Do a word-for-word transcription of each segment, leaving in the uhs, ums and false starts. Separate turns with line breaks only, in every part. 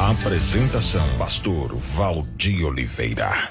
Apresentação: Pastor Valdir Oliveira.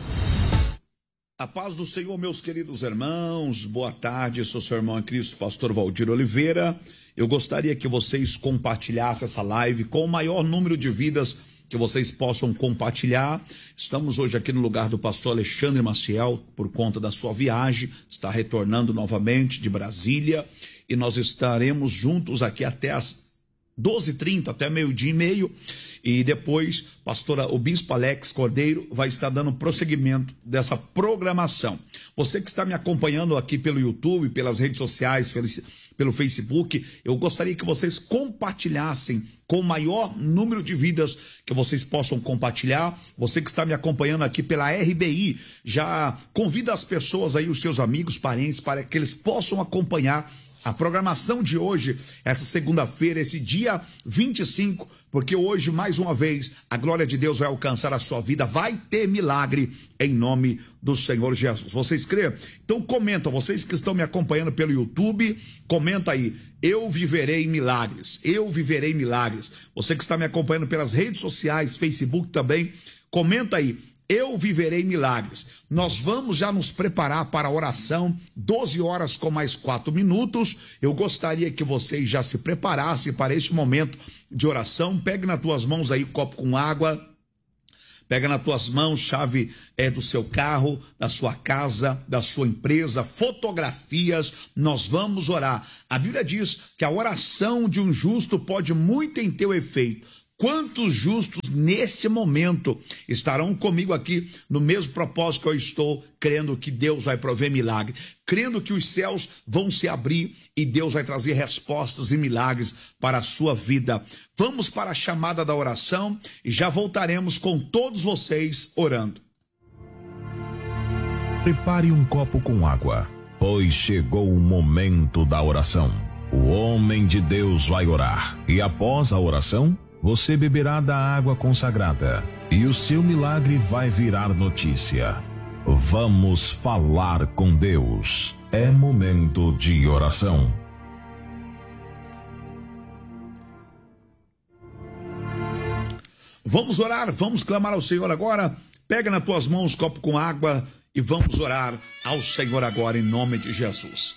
A paz do Senhor, meus queridos irmãos, boa tarde, sou seu irmão em Cristo, pastor Valdir Oliveira. Eu gostaria que vocês compartilhassem essa live com o maior número de vidas que vocês possam compartilhar. Estamos hoje aqui no lugar do pastor Alexandre Maciel, por conta da sua viagem, está retornando novamente de Brasília, e nós estaremos juntos aqui até as doze e trinta, até meio-dia e meio, e depois pastora, o bispo Alex Cordeiro vai estar dando prosseguimento dessa programação. Você que está me acompanhando aqui pelo YouTube, pelas redes sociais, pelo Facebook, eu gostaria que vocês compartilhassem com o maior número de vidas que vocês possam compartilhar. Você que está me acompanhando aqui pela R B I, já convida as pessoas aí, os seus amigos, parentes, para que eles possam acompanhar a programação de hoje, essa segunda-feira, esse dia vinte e cinco, porque hoje, mais uma vez, a glória de Deus vai alcançar a sua vida, vai ter milagre em nome do Senhor Jesus. Vocês creem? Então comenta, vocês que estão me acompanhando pelo YouTube, comenta aí, eu viverei milagres, eu viverei milagres. Você que está me acompanhando pelas redes sociais, Facebook também, comenta aí, eu viverei milagres. Nós vamos já nos preparar para a oração, doze horas com mais quatro minutos. Eu gostaria que vocês já se preparassem para este momento de oração. Pegue nas tuas mãos aí um copo com água. Pega nas tuas mãos chave é, do seu carro, da sua casa, da sua empresa, fotografias. Nós vamos orar. A Bíblia diz que a oração de um justo pode muito em teu efeito. Quantos justos neste momento estarão comigo aqui no mesmo propósito que eu estou, crendo que Deus vai prover milagre, crendo que os céus vão se abrir e Deus vai trazer respostas e milagres para a sua vida. Vamos para a chamada da oração e já voltaremos com todos vocês orando.
Prepare um copo com água, pois chegou o momento da oração. O homem de Deus vai orar e após a oração, você beberá da água consagrada e o seu milagre vai virar notícia. Vamos falar com Deus. É momento de oração.
Vamos orar, vamos clamar ao Senhor agora. Pega nas tuas mãos um copo com água e vamos orar ao Senhor agora em nome de Jesus.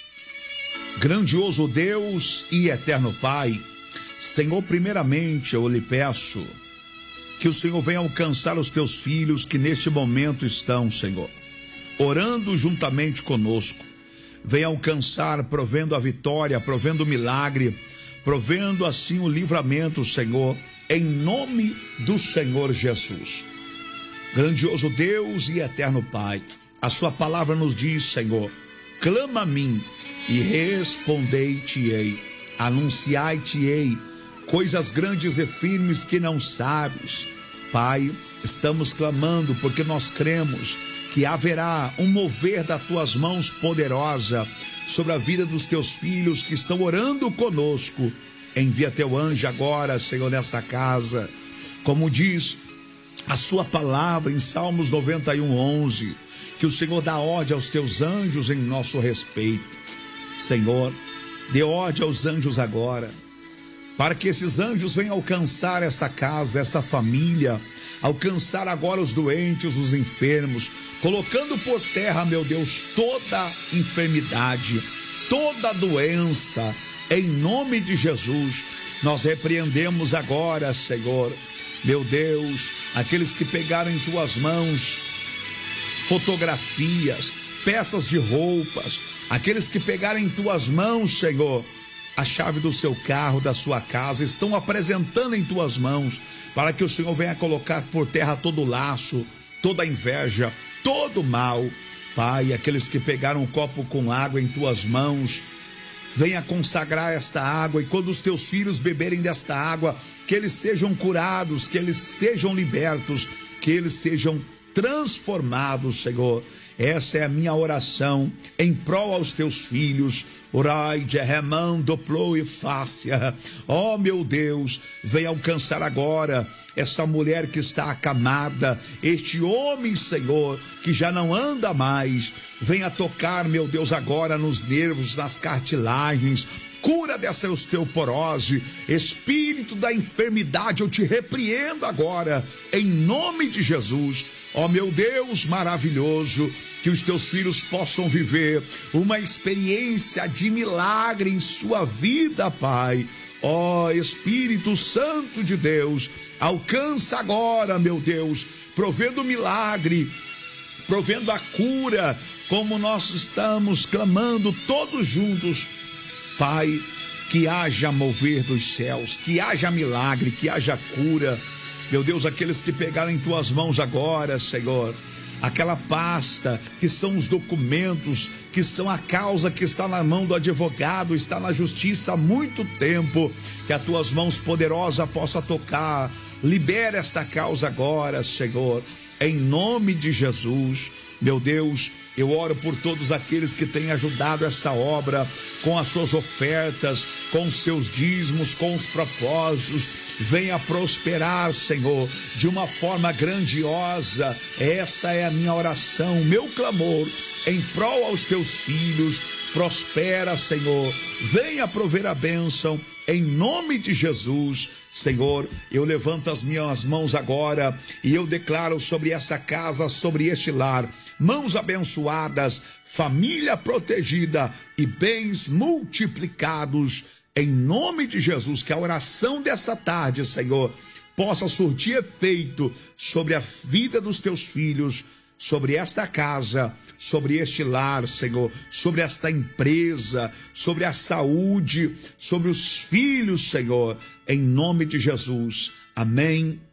Grandioso Deus e eterno Pai, Senhor, primeiramente eu lhe peço que o Senhor venha alcançar os teus filhos que neste momento estão, Senhor, orando juntamente conosco. Venha alcançar, provendo a vitória, provendo o milagre, provendo assim o livramento, Senhor, em nome do Senhor Jesus. Grandioso Deus e eterno Pai, a sua palavra nos diz, Senhor, clama a mim e respondei-te-ei, anunciai-te-ei coisas grandes e firmes que não sabes. Pai, estamos clamando porque nós cremos que haverá um mover das tuas mãos poderosa sobre a vida dos teus filhos que estão orando conosco. Envia teu anjo agora, Senhor, nessa casa. Como diz a sua palavra em Salmos noventa e um, onze, que o Senhor dá ordem aos teus anjos em nosso respeito. Senhor, dê ordem aos anjos agora, para que esses anjos venham alcançar essa casa, essa família, alcançar agora os doentes, os enfermos, colocando por terra, meu Deus, toda enfermidade, toda doença, em nome de Jesus. Nós repreendemos agora, Senhor, meu Deus, aqueles que pegaram em tuas mãos fotografias, peças de roupas, aqueles que pegaram em tuas mãos, Senhor, a chave do seu carro, da sua casa, estão apresentando em tuas mãos, para que o Senhor venha colocar por terra todo laço, toda inveja, todo mal. Pai, aqueles que pegaram um copo com água em tuas mãos, venha consagrar esta água, e quando os teus filhos beberem desta água, que eles sejam curados, que eles sejam libertos, que eles sejam transformados, Senhor. Essa é a minha oração em prol aos teus filhos. Orai de remando pro e fácia. Ó meu Deus, venha alcançar agora essa mulher que está acamada, este homem, Senhor, que já não anda mais. Venha tocar, meu Deus, agora nos nervos, nas cartilagens. cura dessa osteoporose, espírito da enfermidade, eu te repreendo agora, em nome de Jesus. Ó meu Deus maravilhoso, que os teus filhos possam viver uma experiência de milagre em sua vida, Pai. Ó Espírito Santo de Deus, alcança agora, meu Deus, provendo milagre, provendo a cura, como nós estamos clamando todos juntos, Pai, que haja mover dos céus, que haja milagre, que haja cura. Meu Deus, aqueles que pegaram em tuas mãos agora, Senhor, aquela pasta que são os documentos, que são a causa que está na mão do advogado, está na justiça há muito tempo, que as tuas mãos poderosas possam tocar. Libera esta causa agora, Senhor, em nome de Jesus. Meu Deus, eu oro por todos aqueles que têm ajudado essa obra com as suas ofertas, com os seus dízimos, com os propósitos. Venha prosperar, Senhor, de uma forma grandiosa. Essa é a minha oração, meu clamor em prol aos teus filhos. Prospera, Senhor. Venha prover a bênção em nome de Jesus. Senhor, eu levanto as minhas mãos agora e eu declaro sobre essa casa, sobre este lar, mãos abençoadas, família protegida e bens multiplicados em nome de Jesus. Que a oração dessa tarde, Senhor, possa surtir efeito sobre a vida dos teus filhos, sobre esta casa, sobre este lar, Senhor, sobre esta empresa, sobre a saúde, sobre os filhos, Senhor, em nome de Jesus. Amém